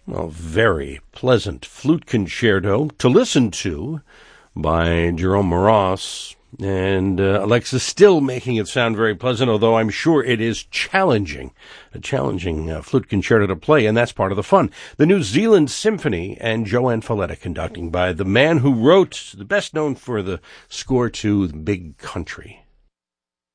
Well, very pleasant flute concerto to listen to by Jerome Moross, and Alexa still making it sound very pleasant, although I'm sure it is challenging, a challenging flute concerto to play, and that's part of the fun. The New Zealand Symphony and Joanne Falletta conducting by the man who wrote, the best known for the score to Big Country.